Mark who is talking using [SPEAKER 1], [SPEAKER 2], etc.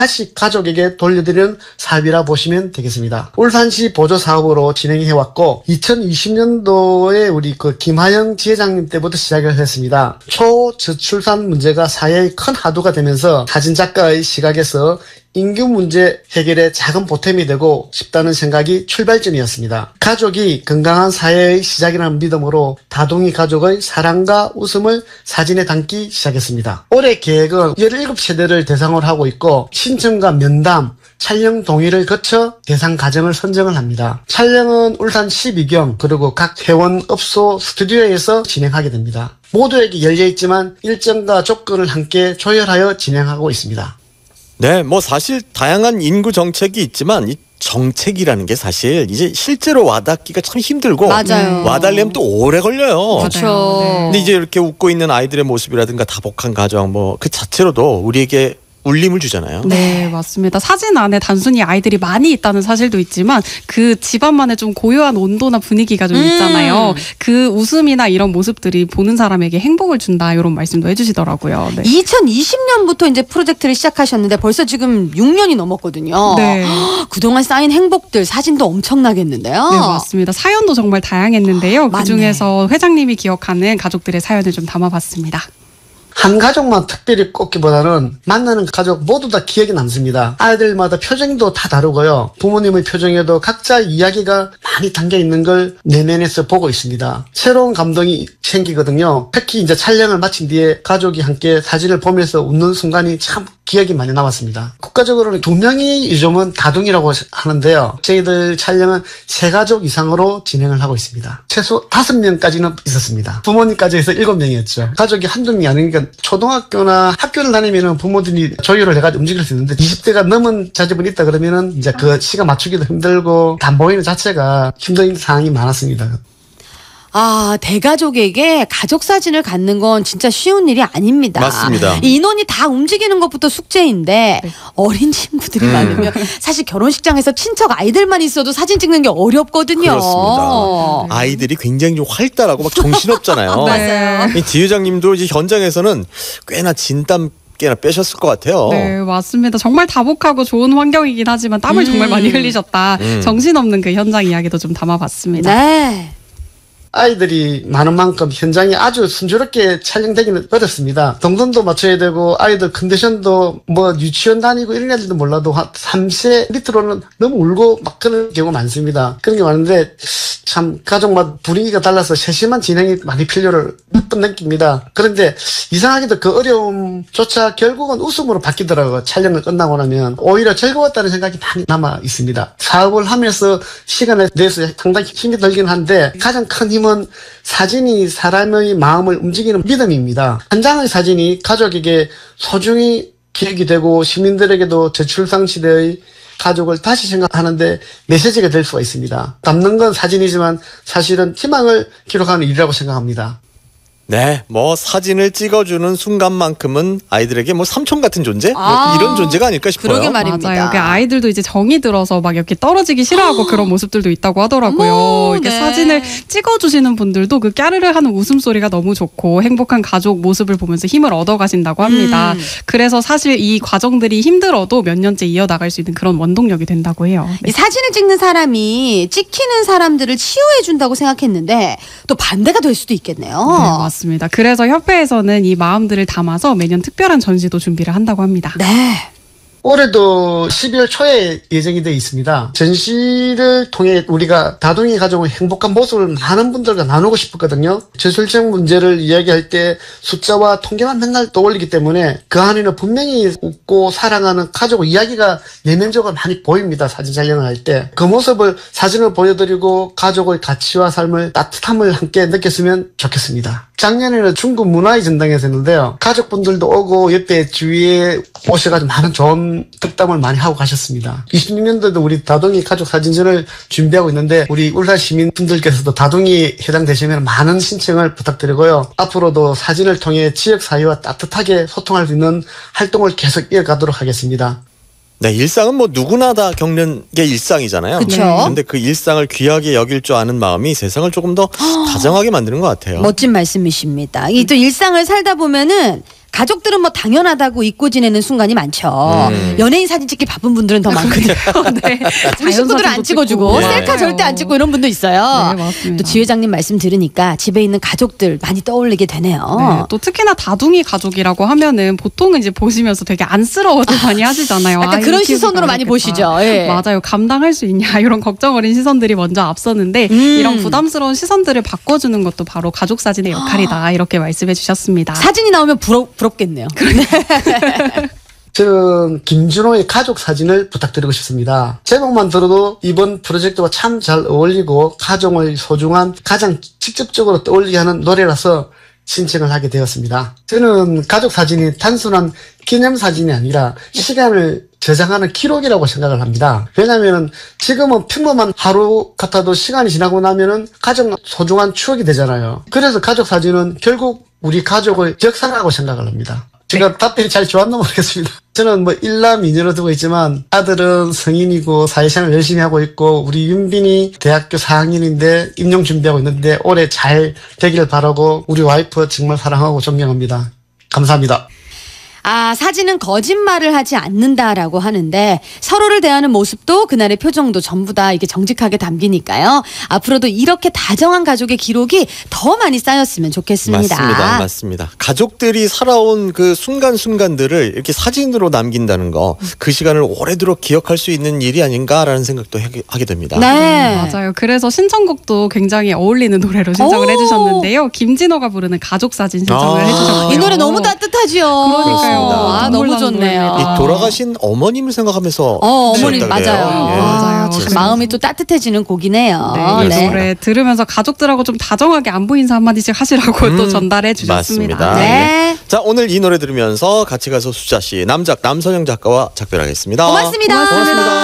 [SPEAKER 1] 다시 가족에게 돌려드리는 사업이라 보시면 되겠습니다. 울산시 보조 사업으로 진행해왔고 2020년도에 우리 김하영 지회장님 때부터 시작을 했습니다. 초저출산 문제가 사회의 큰 화두가 되면서 사진작가의 시각에서 인구 문제 해결에 작은 보탬이 되고 싶다는 생각이 출발점이었습니다. 가족이 건강한 사회의 시작이라는 믿음으로 다둥이 가족의 사랑과 웃음을 사진에 담기 시작했습니다. 올해 계획은 17세대를 대상으로 하고 있고 신청과 면담, 촬영 동의를 거쳐 대상 가정을 선정을 합니다. 촬영은 울산 12경 그리고 각 회원업소 스튜디오에서 진행하게 됩니다. 모두에게 열려있지만 일정과 조건을 함께 조율하여 진행하고 있습니다.
[SPEAKER 2] 네, 뭐 사실 다양한 인구 정책이 있지만 이 정책이라는 게 사실 이제 실제로 와닿기가 참 힘들고
[SPEAKER 3] 맞아요.
[SPEAKER 2] 와닿으려면 또 오래 걸려요.
[SPEAKER 3] 그렇죠.
[SPEAKER 2] 네. 근데 이제 이렇게 웃고 있는 아이들의 모습이라든가 다복한 가정 뭐 그 자체로도 우리에게 울림을 주잖아요.
[SPEAKER 4] 네, 맞습니다. 사진 안에 단순히 아이들이 많이 있다는 사실도 있지만 그 집안만의 좀 고요한 온도나 분위기가 좀 있잖아요. 그 웃음이나 이런 모습들이 보는 사람에게 행복을 준다 이런 말씀도 해주시더라고요. 네.
[SPEAKER 3] 2020년부터 이제 프로젝트를 시작하셨는데 벌써 지금 6년이 넘었거든요.
[SPEAKER 4] 네.
[SPEAKER 3] 그동안 쌓인 행복들 사진도 엄청나겠는데요.
[SPEAKER 4] 네, 맞습니다. 사연도 정말 다양했는데요.
[SPEAKER 3] 맞네.
[SPEAKER 4] 그중에서 회장님이 기억하는 가족들의 사연을 좀 담아봤습니다.
[SPEAKER 1] 한 가족만 특별히 꼽기보다는 만나는 가족 모두 다 기억에 남습니다. 아이들마다 표정도 다 다르고요. 부모님의 표정에도 각자 이야기가 많이 담겨 있는 걸 내면에서 보고 있습니다. 새로운 감동이 생기거든요. 특히 이제 촬영을 마친 뒤에 가족이 함께 사진을 보면서 웃는 순간이 참 기억이 많이 남았습니다. 국가적으로는 2명이 요즘은 다둥이라고 하는데요. 저희들 촬영은 3가족 이상으로 진행을 하고 있습니다. 최소 5명까지는 있었습니다. 부모님까지 해서 7명이었죠. 가족이 한두 명이 아니니까 초등학교나 학교를 다니면은 부모들이 조율을 해가지고 움직일 수 있는데 20대가 넘은 자제분이 있다 그러면은 이제 그 시간 맞추기도 힘들고 안 보이는 자체가 힘든 상황이 많았습니다.
[SPEAKER 3] 아, 대가족에게 가족 사진을 갖는 건 진짜 쉬운 일이 아닙니다.
[SPEAKER 2] 맞습니다.
[SPEAKER 3] 이 인원이 다 움직이는 것부터 숙제인데 어린 친구들이 많으면 사실 결혼식장에서 친척 아이들만 있어도 사진 찍는 게 어렵거든요.
[SPEAKER 2] 그렇습니다. 아이들이 굉장히 좀 활달하고 막 정신없잖아요.
[SPEAKER 3] 맞아요.
[SPEAKER 2] 이 지회장님도 이제 현장에서는 꽤나 진땀 꽤나 빼셨을 것 같아요.
[SPEAKER 4] 네, 맞습니다. 정말 다복하고 좋은 환경이긴 하지만 땀을 정말 많이 흘리셨다. 정신없는 그 현장 이야기도 좀 담아봤습니다.
[SPEAKER 3] 네.
[SPEAKER 1] 아이들이 많은 만큼 현장이 아주 순조롭게 촬영되기는 어렵습니다. 동선도 맞춰야 되고 아이들 컨디션도 뭐 유치원 다니고 이런 애들도 몰라도 한 3세 밑으로는 너무 울고 막 그런 경우가 많습니다. 그런 게 많은데 참 가족마다 분위기가 달라서 세심한 진행이 많이 필요를 몇 번 느낍니다. 그런데 이상하게도 그 어려움조차 결국은 웃음으로 바뀌더라고요. 촬영을 끝나고 나면 오히려 즐거웠다는 생각이 많이 남아 있습니다. 사업을 하면서 시간에 대해서 상당히 힘이 들긴 한데 가장 큰 힘은 사진이 사람의 마음을 움직이는 믿음입니다. 한 장의 사진이 가족에게 소중히 기억이 되고 시민들에게도 저출산 시대의 가족을 다시 생각하는데 메시지가 될 수가 있습니다. 담는 건 사진이지만 사실은 희망을 기록하는 일이라고 생각합니다.
[SPEAKER 2] 네, 뭐 사진을 찍어주는 순간만큼은 아이들에게 뭐 삼촌 같은 존재? 뭐 이런 존재가 아닐까 싶어요.
[SPEAKER 3] 그러게 말입니다.
[SPEAKER 4] 맞아요. 그 아이들도 이제 정이 들어서 막 이렇게 떨어지기 싫어하고 그런 모습들도 있다고 하더라고요.
[SPEAKER 3] 어머,
[SPEAKER 4] 이렇게
[SPEAKER 3] 네.
[SPEAKER 4] 사진을 찍어주시는 분들도 그 까르르 하는 웃음소리가 너무 좋고 행복한 가족 모습을 보면서 힘을 얻어가신다고 합니다. 그래서 사실 이 과정들이 힘들어도 몇 년째 이어나갈 수 있는 그런 원동력이 된다고 해요. 네.
[SPEAKER 3] 이 사진을 찍는 사람이 찍히는 사람들을 치유해준다고 생각했는데 또 반대가 될 수도 있겠네요.
[SPEAKER 4] 네, 맞습니다. 그래서 협회에서는 이 마음들을 담아서 매년 특별한 전시도 준비를 한다고 합니다.
[SPEAKER 3] 네.
[SPEAKER 1] 올해도 12월 초에 예정이 되어 있습니다. 전시를 통해 우리가 다둥이 가족의 행복한 모습을 많은 분들과 나누고 싶었거든요. 저출생 문제를 이야기할 때 숫자와 통계만 맨날 떠올리기 때문에 그 안에는 분명히 웃고 사랑하는 가족 이야기가 내면적으로 많이 보입니다. 사진 촬영을 할 때. 그 모습을 사진을 보여드리고 가족의 가치와 삶을 따뜻함을 함께 느꼈으면 좋겠습니다. 작년에는 중국 문화의 전당에서 했는데요. 가족분들도 오고 옆에 주위에 오셔가지고 많은 좋은 덕담을 많이 하고 가셨습니다. 26년도에도 우리 다둥이 가족 사진전을 준비하고 있는데 우리 울산 시민분들께서도 다둥이 해당되시면 많은 신청을 부탁드리고요. 앞으로도 사진을 통해 지역사회와 따뜻하게 소통할 수 있는 활동을 계속 이어가도록 하겠습니다.
[SPEAKER 2] 네, 일상은 뭐 누구나 다 겪는 게 일상이잖아요.
[SPEAKER 3] 그쵸.
[SPEAKER 2] 근데 그 일상을 귀하게 여길 줄 아는 마음이 세상을 조금 더 다정하게 만드는 것 같아요.
[SPEAKER 3] 멋진 말씀이십니다. 이 또 일상을 살다 보면은 가족들은 뭐 당연하다고 잊고 지내는 순간이 많죠. 연예인 사진 찍기 바쁜 분들은 더 많거든요.
[SPEAKER 4] 네.
[SPEAKER 3] 우리 친구들은 안 찍어주고
[SPEAKER 2] 네.
[SPEAKER 3] 셀카 절대 안 찍고 이런 분도 있어요.
[SPEAKER 4] 네, 맞습니다.
[SPEAKER 3] 또 지 회장님 말씀 들으니까 집에 있는 가족들 많이 떠올리게 되네요.
[SPEAKER 4] 네, 또 특히나 다둥이 가족이라고 하면은 보통은 이제 보시면서 되게 안쓰러워도 많이 하시잖아요.
[SPEAKER 3] 약간
[SPEAKER 4] 아이,
[SPEAKER 3] 그런
[SPEAKER 4] 키우기가
[SPEAKER 3] 시선으로 많이
[SPEAKER 4] 어렵겠다.
[SPEAKER 3] 보시죠. 예.
[SPEAKER 4] 맞아요. 감당할 수 있냐 이런 걱정 어린 시선들이 먼저 앞서는데 이런 부담스러운 시선들을 바꿔주는 것도 바로 가족 사진의 역할이다 이렇게 말씀해 주셨습니다.
[SPEAKER 3] 사진이 나오면 부럽겠네요.
[SPEAKER 1] 저는 김준호의 가족 사진을 부탁드리고 싶습니다. 제목만 들어도 이번 프로젝트와 참 잘 어울리고 가족의 소중한 가장 직접적으로 떠올리게 하는 노래라서 신청을 하게 되었습니다. 저는 가족 사진이 단순한 기념 사진이 아니라 시간을 저장하는 기록이라고 생각을 합니다. 왜냐하면 지금은 평범한 하루 같아도 시간이 지나고 나면은 가장 소중한 추억이 되잖아요. 그래서 가족 사진은 결국 우리 가족의 역사라고 생각을 합니다. 제가 답변이 잘 좋았나 모르겠습니다. 저는 뭐 일남 이녀로 두고 있지만 아들은 성인이고 사회생활 열심히 하고 있고 우리 윤빈이 대학교 4학년인데 임용 준비하고 있는데 올해 잘 되기를 바라고 우리 와이프 정말 사랑하고 존경합니다. 감사합니다.
[SPEAKER 3] 아, 사진은 거짓말을 하지 않는다라고 하는데 서로를 대하는 모습도 그날의 표정도 전부 다 이게 정직하게 담기니까요. 앞으로도 이렇게 다정한 가족의 기록이 더 많이 쌓였으면 좋겠습니다.
[SPEAKER 2] 맞습니다. 가족들이 살아온 그 순간순간들을 이렇게 사진으로 남긴다는 거, 그 시간을 오래도록 기억할 수 있는 일이 아닌가라는 생각도 하게 됩니다.
[SPEAKER 3] 네.
[SPEAKER 4] 맞아요. 그래서 신청곡도 굉장히 어울리는 노래로 신청을
[SPEAKER 3] 오.
[SPEAKER 4] 해주셨는데요. 김진호가 부르는 가족 사진 신청을
[SPEAKER 2] 아.
[SPEAKER 4] 해주셨고요.
[SPEAKER 3] 이 노래 너무 따뜻하지요.
[SPEAKER 4] 그러니까요.
[SPEAKER 3] 아, 너무
[SPEAKER 4] 눈물
[SPEAKER 3] 좋네요.
[SPEAKER 4] 나는
[SPEAKER 2] 이 돌아가신 어머님을 생각하면서
[SPEAKER 3] 어머님
[SPEAKER 2] 부르셨다
[SPEAKER 3] 맞아요.
[SPEAKER 2] 그래요. 예.
[SPEAKER 4] 맞아요.
[SPEAKER 3] 참
[SPEAKER 4] 그래서-
[SPEAKER 3] 마음이 또 따뜻해지는 곡이네요.
[SPEAKER 4] 네, 이
[SPEAKER 3] 네.
[SPEAKER 4] 노래 들으면서 가족들하고 좀 다정하게 안부 인사 한마디씩 하시라고 또 전달해 주셨습니다.
[SPEAKER 2] 맞습니다.
[SPEAKER 3] 네.
[SPEAKER 2] 자, 오늘 이 노래 들으면서 같이 가서 수자 씨, 남작 남선영 작가와 작별하겠습니다.
[SPEAKER 3] 고맙습니다.
[SPEAKER 2] 고맙습니다.